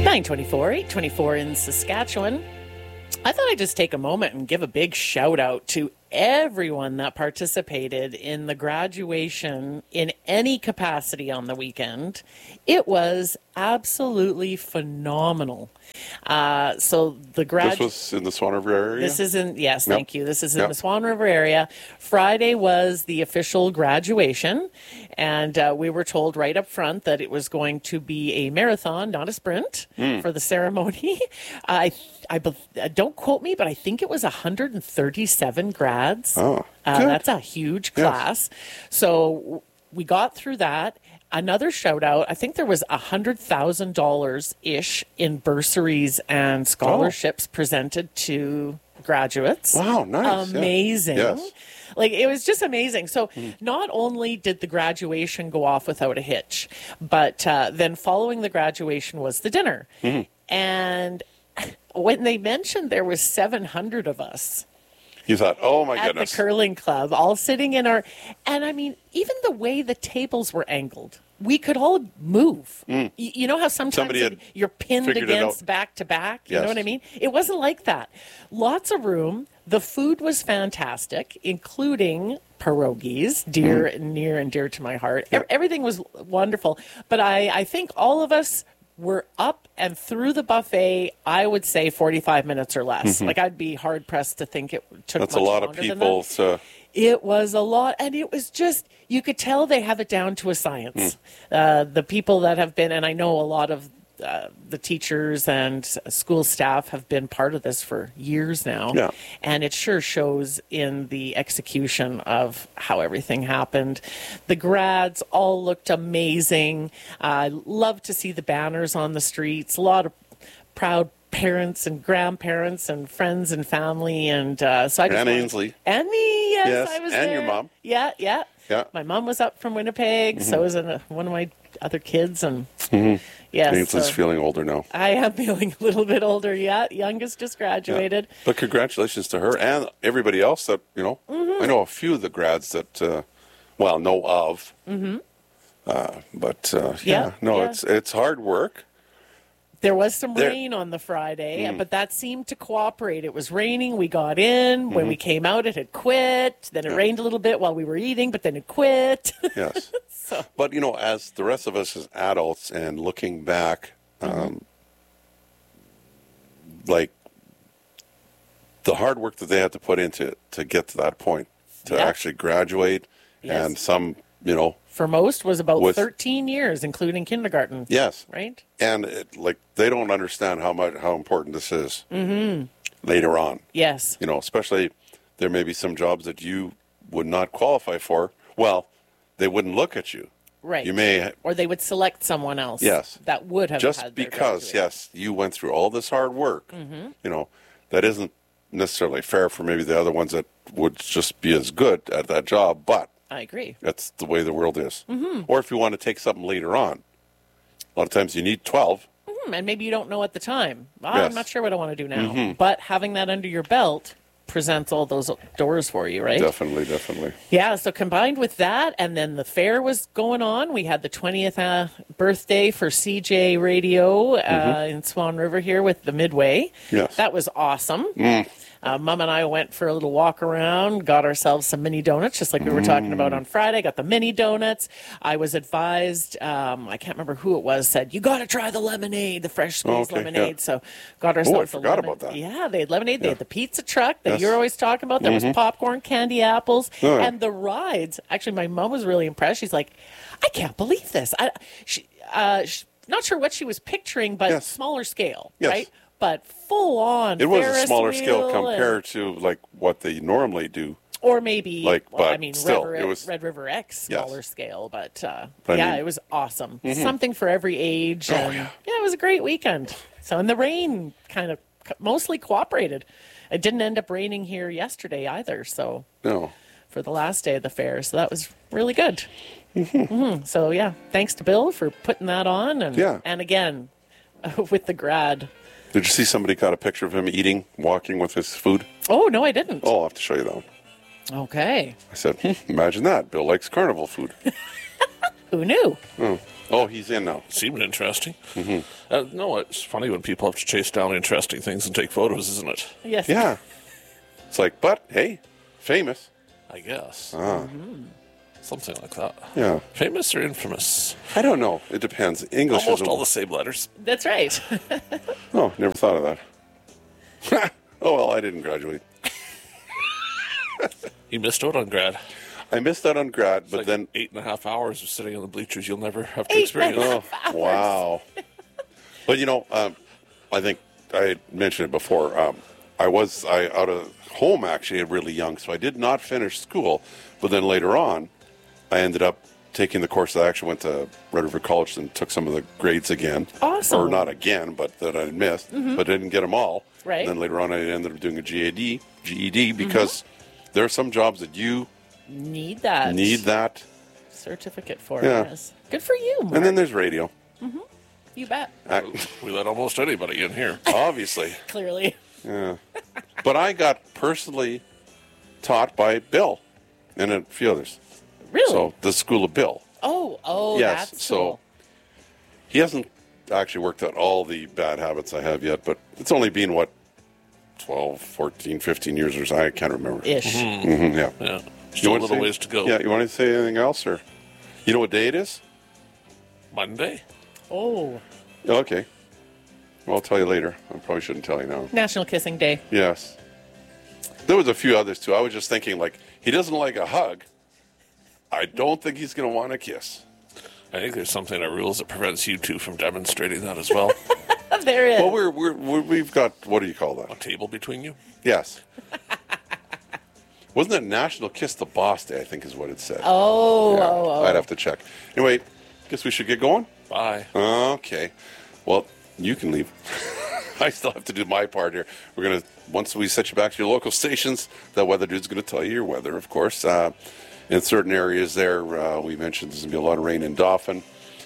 924, 824 in Saskatchewan. I thought I'd just take a moment and give a big shout out to everyone that participated in the graduation in any capacity on the weekend. It was absolutely phenomenal. This was in the Swan River area? This is in, yes, thank you. This is in the Swan River area. Friday was the official graduation, and we were told right up front that it was going to be a marathon, not a sprint, for the ceremony. Don't quote me, but I think it was 137 grads. Oh, that's a huge class. Yes. So we got through that. Another shout out, I think there was $100,000-ish in bursaries and scholarships presented to graduates. Wow, nice. Amazing. Yeah. Yes. Like, it was just amazing. So not only did the graduation go off without a hitch, but then following the graduation was the dinner. And when they mentioned there was 700 of us, you thought, oh my at goodness. the curling club, all sitting in our, and I mean, even the way the tables were angled, we could all move. You know how sometimes you're pinned against back to back? You know what I mean? It wasn't like that. Lots of room. The food was fantastic, including pierogies, near and dear to my heart. Everything was wonderful. But I think all of us were up and through the buffet, I would say 45 minutes or less. Like, I'd be hard-pressed to think it took That's much a lot longer of people to... It was a lot, and it was just, you could tell they have it down to a science. The people that have been, and I know a lot of the teachers and school staff have been part of this for years now, and it sure shows in the execution of how everything happened. The grads all looked amazing. I love to see the banners on the streets, a lot of proud parents and grandparents and friends and family, and so I just Ainsley. And me, yes, I was and there. Your mom. Yeah. My mom was up from Winnipeg, so was one of my other kids, and yes, Ainsley's feeling older now. I am feeling a little bit older. Yeah, youngest just graduated. Yeah. But congratulations to her and everybody else that I know a few of the grads that know of. It's hard work. There was some rain on the Friday, but that seemed to cooperate. It was raining. We got in. When we came out, it had quit. Then it rained a little bit while we were eating, but then it quit. Yes. But, as the rest of us as adults and looking back, like the hard work that they had to put into to get to that point, to actually graduate, and some, for most was about 13 years, including kindergarten. Yes. Right? And they don't understand how important this is later on. Yes. Especially there may be some jobs that you would not qualify for. Well, they wouldn't look at you. Right. You may, or they would select someone else. Yes. That would have just had because you went through all this hard work. That isn't necessarily fair for maybe the other ones that would just be as good at that job, but I agree. That's the way the world is. Or if you want to take something later on, a lot of times you need 12. And maybe you don't know at the time. I'm not sure what I want to do now. But having that under your belt presents all those doors for you, right? Definitely. Yeah, so combined with that, and then the fair was going on. We had the 20th birthday for CJ Radio in Swan River here with the Midway. Yes. That was awesome. Mom and I went for a little walk around, got ourselves some mini donuts, just like we were talking about on Friday. Got the mini donuts. I was advised, I can't remember who it was, said, you got to try the lemonade, the fresh squeezed lemonade. Yeah. So got ourselves I forgot about that. Yeah, they had lemonade. They had the pizza truck that you're always talking about. There was popcorn, candy apples, and the rides. Actually, my mom was really impressed. She's like, I can't believe this. Not sure what she was picturing, but smaller scale, right? But full on. It was a smaller scale compared to what they normally do. Or maybe, still, Red River X smaller scale. But it was awesome. Something for every age. And it was a great weekend. So, and the rain kind of mostly cooperated. It didn't end up raining here yesterday either. So, for the last day of the fair. So that was really good. So, thanks to Bill for putting that on. And again, with the grad. Did you see somebody got a picture of him walking with his food? Oh, no, I didn't. Oh, I'll have to show you that one. Okay. I said, imagine that. Bill likes carnival food. Who knew? Oh, he's in now. Seemed interesting. No, it's funny when people have to chase down interesting things and take photos, isn't it? Yes. Yeah. It's like, but hey, famous. I guess. Something like that. Yeah. Famous or infamous? I don't know. It depends. English Almost is all the same letters. That's right. Oh, never thought of that. Oh, well, I didn't graduate. You missed out on grad. I missed out on grad, It's but like then 8.5 hours of sitting on the bleachers you'll never have to experience. Oh, wow. But, I think I mentioned it before. I out of home, actually, really young, so I did not finish school. But then later on, I ended up taking the course. I actually went to Red River College and took some of the grades again. Awesome. Or not again, but that I missed, but didn't get them all. Right. And then later on, I ended up doing a GED, because there are some jobs that you need that certificate for. Yeah. Yes. Good for you, Mark. And then there's radio. You bet. We let almost anybody in here. Obviously. Clearly. Yeah. But I got personally taught by Bill and a few others. Really? So the School of Bill. Oh, Yes. that's So cool. he hasn't actually worked out all the bad habits I have yet, but it's only been, 12, 14, 15 years or so. I can't remember. Ish. Yeah. Yeah. Still a want to little say- ways to go. Yeah. You want to say anything else? Or you know what day it is? Monday? Oh, Okay. Well, I'll tell you later. I probably shouldn't tell you now. National Kissing Day. Yes. There was a few others, too. I was just thinking, he doesn't like a hug. I don't think he's going to want a kiss. I think there's something in our rules that prevents you two from demonstrating that as well. There is. Well, we've got, what do you call A that? table between you? Yes. Wasn't it National Kiss the Boss Day, I think is what it said. Oh. I'd have to check. Anyway, guess we should get going? Bye. Okay. Well, you can leave. I still have to do my part here. We're going to, once we set you back to your local stations, the weather dude's going to tell you your weather, of course. In certain areas there, we mentioned there's going to be a lot of rain in Dauphin.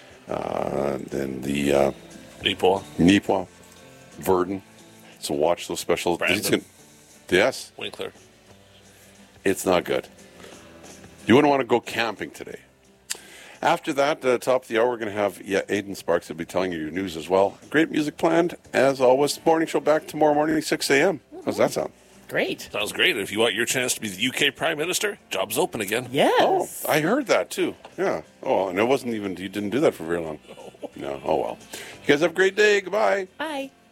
Then the Neepawa, Verdun. So watch those special. Brandon. Yes. Winkler. It's not good. You wouldn't want to go camping today. After that, top of the hour, we're going to have Aidan Sparks will be telling you your news as well. Great music planned, as always. Morning show back tomorrow morning at 6 a.m. How's that sound? Great. Sounds great. If you want your chance to be the UK Prime Minister, job's open again. Yes. Oh, I heard that too. Yeah. Oh, and it wasn't even, you didn't do that for very long. No. Oh, well. You guys have a great day. Goodbye. Bye.